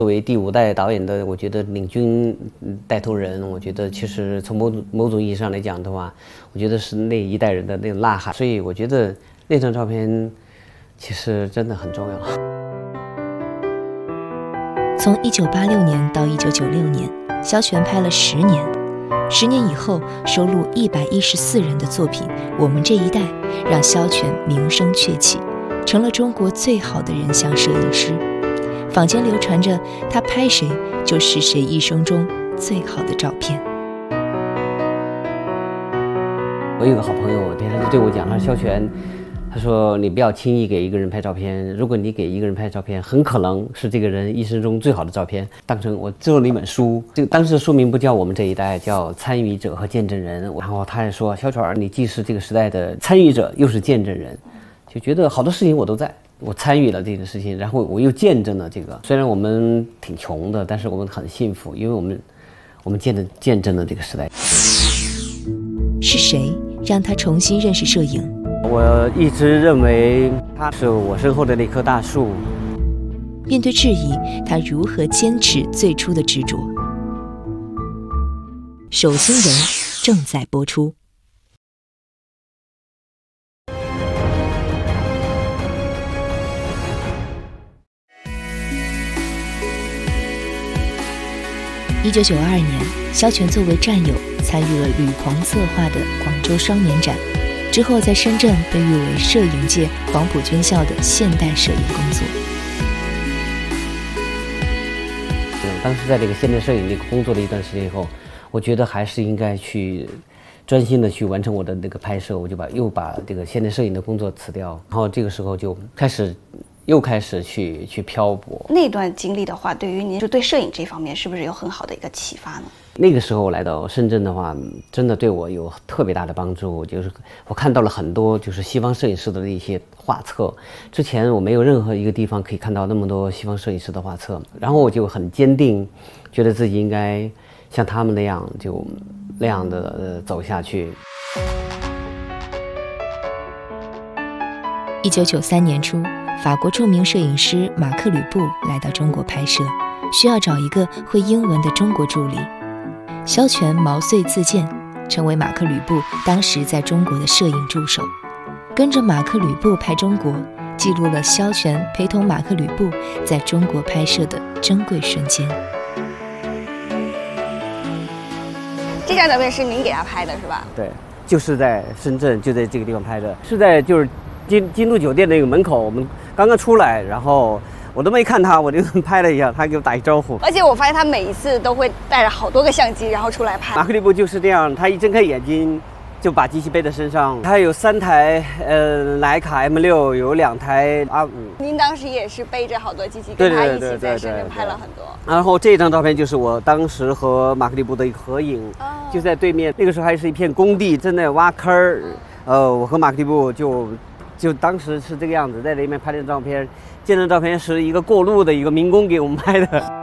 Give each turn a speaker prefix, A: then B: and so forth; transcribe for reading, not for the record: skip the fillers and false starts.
A: 作为第5代导演的，我觉得领军带头人，我觉得其实从某种意义上来讲的话，我觉得是那一代人的那种呐喊。所以我觉得那张照片其实真的很重要。
B: 从1986年到1996年，萧全拍了10年。10年以后，收录114人的作品《我们这一代》，让萧全名声鹊起，成了中国最好的人像摄影师。坊间流传着他拍谁就是谁一生中最好的照片。
A: 我有个好朋友，天天对我讲，他说萧全，他说你不要轻易给一个人拍照片，如果你给一个人拍照片，很可能是这个人一生中最好的照片。当成我做了一本书，这个当时的书名不叫我们这一代，叫参与者和见证人。然后他也说，萧全，你既是这个时代的参与者，又是见证人，就觉得好多事情我都在。我参与了这件事情，然后我又见证了这个。虽然我们挺穷的，但是我们很幸福，因为我们见证了这个时代。
B: 是谁让他重新认识摄影？
A: 我一直认为他是我身后的那棵大树。
B: 面对质疑，他如何坚持最初的执着？手心人正在播出。1992年，萧全作为战友参与了吕鹏策划的广州双年展，之后在深圳被誉为摄影界黄埔军校的现代摄影工作。
A: 当时在这个现代摄影那个工作了一段时间以后，我觉得还是应该去专心的去完成我的那个拍摄，我就又把这个现代摄影的工作辞掉，然后这个时候就又开始去漂泊。
C: 那段经历的话，对于您就对摄影这方面是不是有很好的一个启发呢？
A: 那个时候来到深圳的话，真的对我有特别大的帮助。就是我看到了很多就是西方摄影师的一些画册，之前我没有任何一个地方可以看到那么多西方摄影师的画册，然后我就很坚定，觉得自己应该像他们那样的走下去。
B: 1993年初，法国著名摄影师马克·吕布来到中国拍摄，需要找一个会英文的中国助理。萧全毛遂自荐，成为马克·吕布当时在中国的摄影助手，跟着马克·吕布拍中国，记录了萧全陪同马克·吕布在中国拍摄的珍贵瞬间。
C: 这张照片是您给他拍的是吧？
A: 对，就是在深圳，就在这个地方拍的，是在就是金都酒店那个门口，我们刚刚出来，然后我都没看他，我就拍了一下，他给我打一招呼。
C: 而且我发现他每一次都会带着好多个相机，然后出来拍。
A: 马克·吕布就是这样，他一睁开眼睛就把机器背在身上。他有3台徕卡 M6，有2台R5。
C: 您当时也是背着好多机器，跟他一起在深圳拍了很多。
A: 然后这张照片就是我当时和马克·吕布的一个合影，就在对面。那个时候还是一片工地，正在挖坑儿。我和马克·吕布就当时是这个样子，在那边拍的照片。这张照片是一个过路的一个民工给我们拍的。